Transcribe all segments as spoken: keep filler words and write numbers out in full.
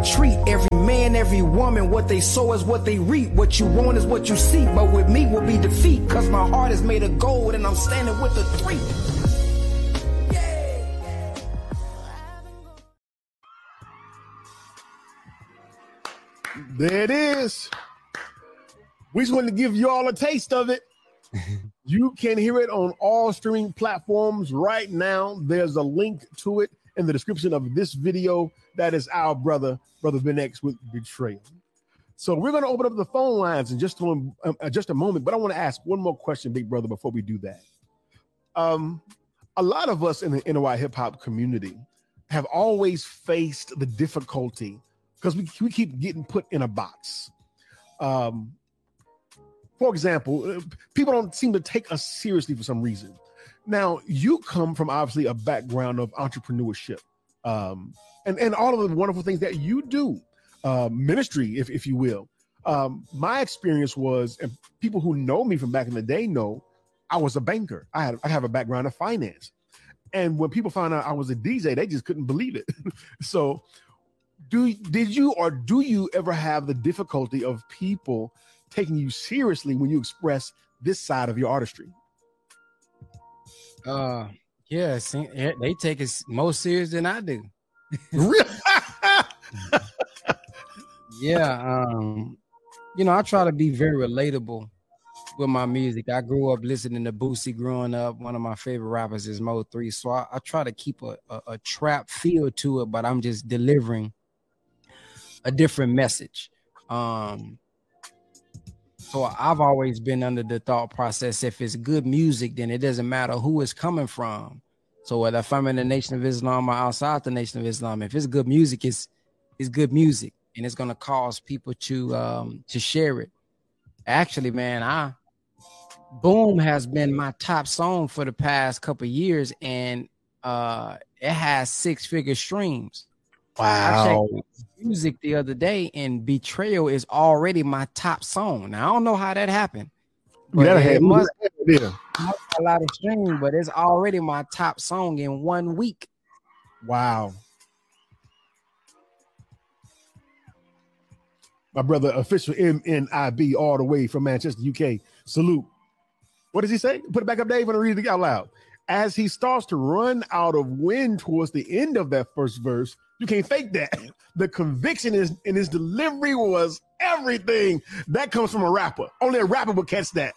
treat. Every man, every woman, what they sow is what they reap. What you want is what you seek, but with me will be defeat. Cause my heart is made of gold and I'm standing with the three. There it is. We just wanted to give you all a taste of it. You can hear it on all streaming platforms right now. There's a link to it in the description of this video. That is our brother, Brother Ben X with Betrayal. So we're going to open up the phone lines in just one, uh, just a moment, but I want to ask one more question, big brother, before we do that. Um, a lot of us in the N O I hip hop community have always faced the difficulty because we, we keep getting put in a box. Um, for example, people don't seem to take us seriously for some reason. Now, you come from obviously a background of entrepreneurship um, and, and all of the wonderful things that you do, uh, ministry, if, if you will. Um, my experience was, and people who know me from back in the day know, I was a banker. I had I have a background of finance. And when people found out I was a D J, they just couldn't believe it. So do did you or do you ever have the difficulty of people taking you seriously when you express this side of your artistry? Uh, yeah, they take it more serious than I do. Really? Yeah, um, you know, I try to be very relatable with my music. I grew up listening to Boosie growing up. One of my favorite rappers is Mo three, so I, I try to keep a, a, a trap feel to it, but I'm just delivering a different message. Um, so I've always been under the thought process, if it's good music, then it doesn't matter who it's coming from. So whether if I'm in the Nation of Islam or outside the Nation of Islam, if it's good music, it's, it's good music, and it's going to cause people to um, to share it. Actually, man, I Boom has been my top song for the past couple of years, and uh, it has six-figure streams. Wow. I checked music the other day, and Betrayal is already my top song. Now, I don't know how that happened. But yeah, it must yeah. have a lot of streams, but it's already my top song in one week. Wow. My brother, official M N I B, all the way from Manchester, U K. Salute. What does he say? Put it back up, Dave. I'm going to read it out loud. As he starts to run out of wind towards the end of that first verse, you can't fake that. The conviction is in his delivery was everything. That comes from a rapper. Only a rapper would catch that.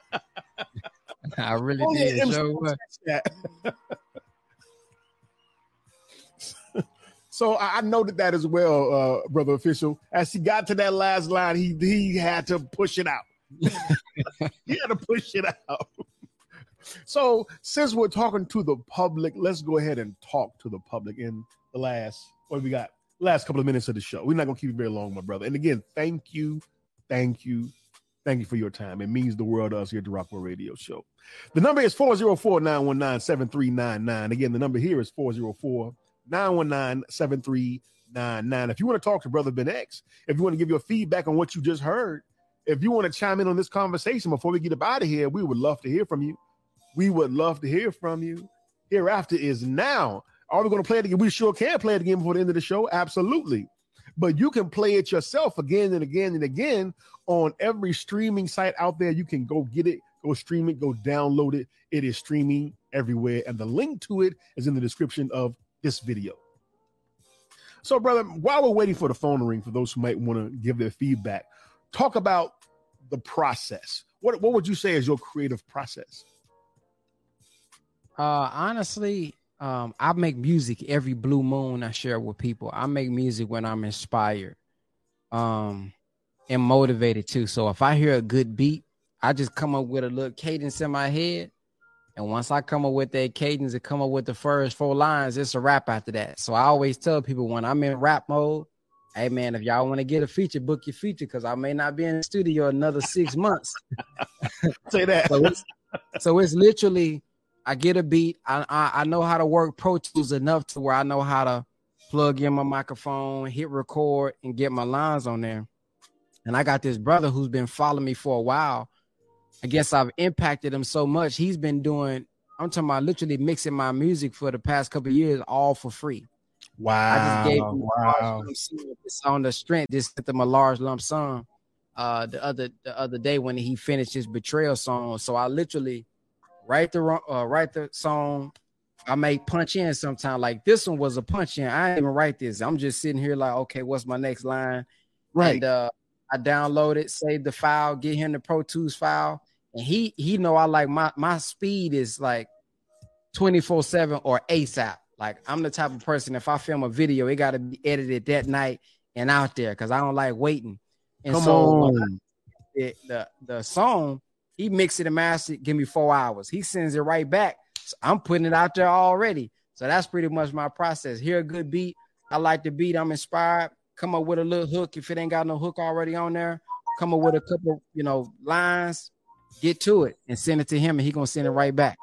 I really Only did. Show catch that. So I noted that as well, uh, brother official. As he got to that last line, he he had to push it out. He had to push it out. So since we're talking to the public, let's go ahead and talk to the public in the last, what we got? Last couple of minutes of the show. We're not going to keep it very long, my brother. And again, thank you, thank you, thank you for your time. It means the world to us here at the Rockwell Radio Show. The number is four oh four, nine one nine, seven three nine nine. Again, the number here is four oh four, nine one nine, seven three nine nine. If you want to talk to Brother Ben X, if you want to give your feedback on what you just heard, if you want to chime in on this conversation before we get up out of here, we would love to hear from you. We would love to hear from you. Hereafter is now. Are we going to play it again? We sure can play it again before the end of the show. Absolutely. But you can play it yourself again and again and again on every streaming site out there. You can go get it, go stream it, go download it. It is streaming everywhere. And the link to it is in the description of this video. So, brother, while we're waiting for the phone to ring, for those who might want to give their feedback, talk about the process. What, what would you say is your creative process? Uh, honestly, um, I make music every blue moon I share with people. I make music when I'm inspired um, and motivated too. So if I hear a good beat, I just come up with a little cadence in my head. And once I come up with that cadence and come up with the first four lines, it's a rap after that. So I always tell people when I'm in rap mode, hey, man, if y'all want to get a feature, book your feature, because I may not be in the studio another six months. Say that. So it's, so it's literally, I get a beat. I, I I know how to work Pro Tools enough to where I know how to plug in my microphone, hit record, and get my lines on there. And I got this brother who's been following me for a while. I guess I've impacted him so much. He's been doing, I'm talking about literally mixing my music for the past couple of years, all for free. Wow. I just gave him wow. a large lump sum. It's on the strength. Just sent him a large lump sum uh, the other the other day when he finished his Betrayal song. So I literally write the uh, write the song. I may punch in sometime. Like this one was a punch in. I didn't even write this. I'm just sitting here like, okay, what's my next line? Right. And uh, I download it, save the file, get him the Pro Tools file, and he he know I like my my speed is like twenty-four seven or ASAP. Like I'm the type of person, if I film a video, it got to be edited that night and out there because I don't like waiting. And Come so on. it, the the song, he mixed it and mastered it, give me four hours. He sends it right back. So I'm putting it out there already. So that's pretty much my process. Hear a good beat. I like the beat. I'm inspired. Come up with a little hook. If it ain't got no hook already on there, come up with a couple, you know, lines, get to it and send it to him and he gonna send it right back.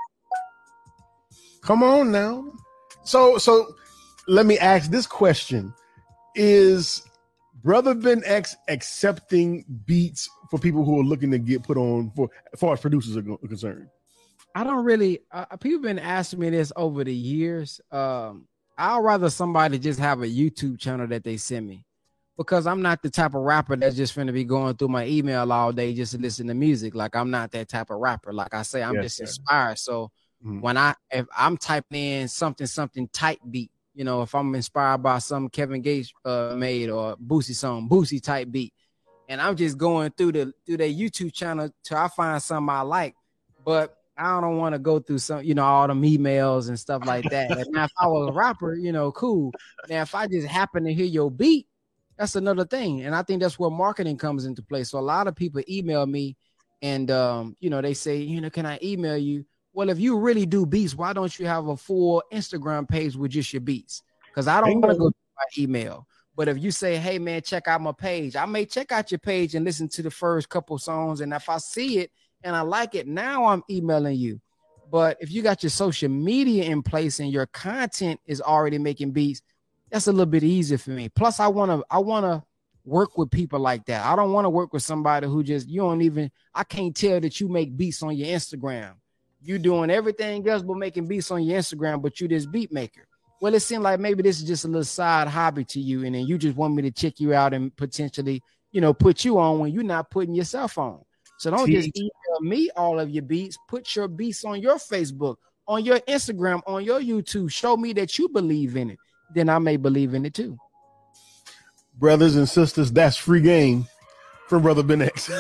Come on now. So, so let me ask this question. Is Brother Ben X accepting beats for people who are looking to get put on for as far as producers are concerned? I don't really, uh, people been asking me this over the years. Um, I'd rather somebody just have a YouTube channel that they send me because I'm not the type of rapper that's just finna be going through my email all day just to listen to music. Like I'm not that type of rapper. Like I say, I'm yes, just sir. inspired. So mm-hmm. when I, if I'm typing in something, something tight beat, you know, if I'm inspired by some Kevin Gates uh, made or Boosie song, Boosie type beat, and I'm just going through the, through their YouTube channel till I find something I like, but I don't want to go through some, you know, all them emails and stuff like that. And now if I was a rapper, you know, cool. Now, if I just happen to hear your beat, that's another thing. And I think that's where marketing comes into play. So a lot of people email me and, um, you know, they say, you know, can I email you? Well, if you really do beats, why don't you have a full Instagram page with just your beats? Because I don't want to go to my email. But if you say, hey, man, check out my page, I may check out your page and listen to the first couple songs. And if I see it, and I like it, now I'm emailing you. But if you got your social media in place and your content is already making beats, that's a little bit easier for me. Plus, I want to I want to work with people like that. I don't want to work with somebody who just, you don't even, I can't tell that you make beats on your Instagram. You doing everything else but making beats on your Instagram, but you this beat maker. Well, it seemed like maybe this is just a little side hobby to you, and then you just want me to check you out and potentially, you know, put you on when you're not putting yourself on. So don't just email me all of your beats. Put your beats on your Facebook, on your Instagram, on your YouTube. Show me that you believe in it. Then I may believe in it too. Brothers and sisters, that's free game from Brother Ben X.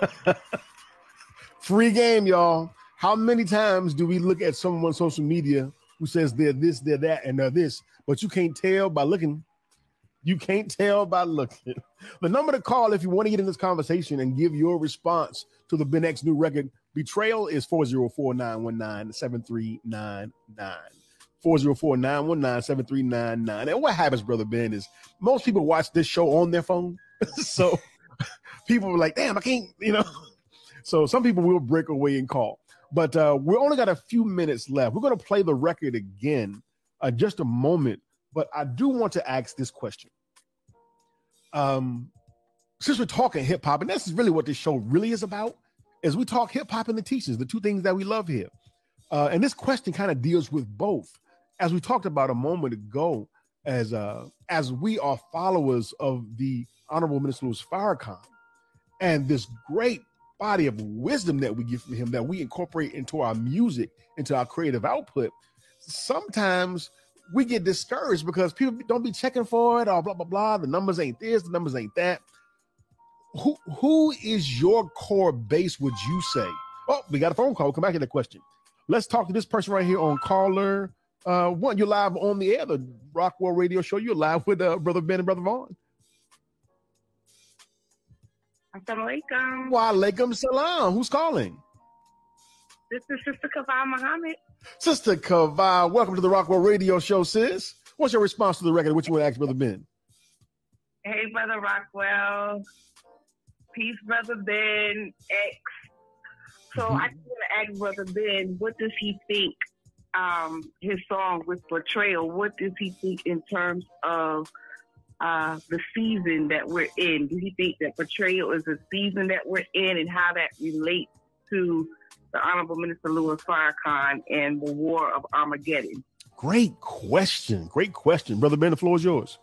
Free game, y'all. How many times do we look at someone on social media who says they're this, they're that, and they're this, but you can't tell by looking. You can't tell by looking. The number to call if you want to get in this conversation and give your response to the Ben X new record, Betrayal, is four oh four, nine one nine, seven three nine nine. four oh four, nine one nine, seven three nine nine. And what happens, Brother Ben, is most people watch this show on their phone. So people are like, damn, I can't, you know. So some people will break away and call. But uh, we only got a few minutes left. We're going to play the record again uh, just a moment. But I do want to ask this question. Um, since we're talking hip hop, and this is really what this show really is about, is we talk hip hop and the teachings, the two things that we love here. Uh, and this question kind of deals with both. As we talked about a moment ago, as uh, as we are followers of the Honorable Minister Louis Farrakhan, and this great body of wisdom that we get from him, that we incorporate into our music, into our creative output, sometimes we get discouraged because people don't be checking for it or blah, blah, blah. The numbers ain't this, the numbers ain't that. Who Who is your core base, would you say? Oh, we got a phone call. We'll come back to that question. Let's talk to this person right here on caller uh, one. You're live on the air, the Rockwell Radio Show. You're live with uh, Brother Ben and Brother Vaughn. Assalamu alaikum. Wa alaikum salam. Who's calling? This is Sister Kavah Muhammad. Sister Kavah, welcome to the Rockwell Radio Show, sis. What's your response to the record? What you want to ask Brother Ben? Hey, Brother Rockwell. Peace, Brother Ben X. So mm-hmm. I just want to ask Brother Ben, what does he think um, his song with Betrayal, what does he think in terms of uh, the season that we're in? Do he think that Betrayal is a season that we're in, and how that relates to the Honorable Minister Louis Farrakhan and the War of Armageddon? Great question. Great question. Brother Ben, the floor is yours.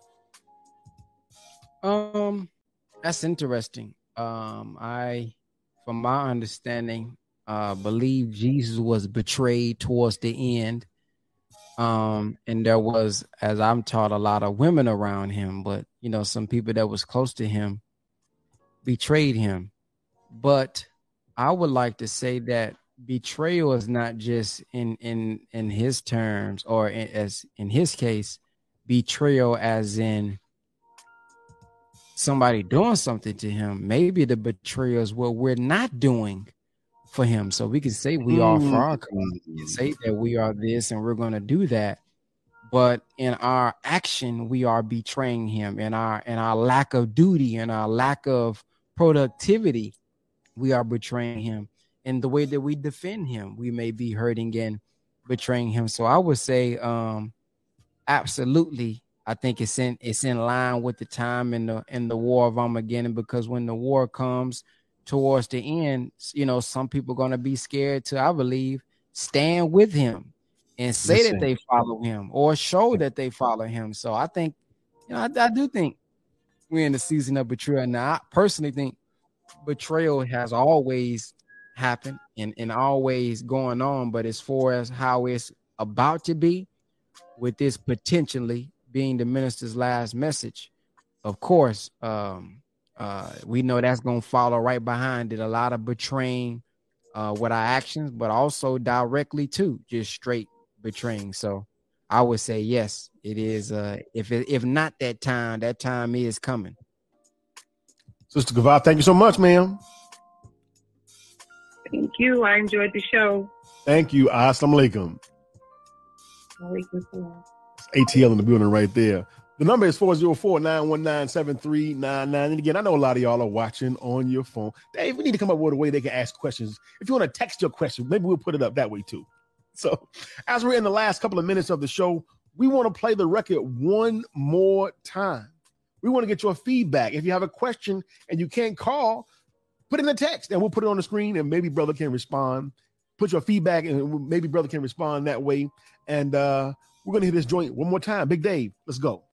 Um, that's interesting. Um, I, from my understanding, uh, believe Jesus was betrayed towards the end. Um, and there was, as I'm taught, a lot of women around him, but you know, some people that was close to him betrayed him. But I would like to say that betrayal is not just in in in his terms, or in, as in his case, betrayal as in somebody doing something to him. Maybe the betrayal is what we're not doing for him. So we can say we are for our community, we can say that we are this and we're going to do that, but in our action we are betraying him. In our in our lack of duty and our lack of productivity, we are betraying him. In the way that we defend him, we may be hurting and betraying him. So I would say, um, absolutely, I think it's in it's in line with the time in the in the war of Armageddon, because when the war comes towards the end, you know, some people are going to be scared to, I believe, stand with him and say Listen. that they follow him or show that they follow him. So I think, you know, I, I do think we're in the season of betrayal. Now, I personally think betrayal has always happened and, and always going on, but as far as how it's about to be, with this potentially being the minister's last message, of course, um, uh, we know that's going to follow right behind it. A lot of betraying uh, with our actions, but also directly too, just straight betraying. So I would say, yes, it is. Uh, if it, if not that time, that time is coming. Sister Gavad, thank you so much, ma'am. Thank you. I enjoyed the show. Thank you. Assalamu alaikum. A T L in the building right there. The number is four oh four, nine one nine, seven three nine nine. And again, I know a lot of y'all are watching on your phone. Dave, we need to come up with a way they can ask questions. If you want to text your question, maybe we'll put it up that way too. So as we're in the last couple of minutes of the show, we want to play the record one more time. We want to get your feedback. If you have a question and you can't call, put it in the text and we'll put it on the screen and maybe brother can respond. Put your feedback and maybe brother can respond that way. And uh, we're going to hit this joint one more time. Big Dave, let's go.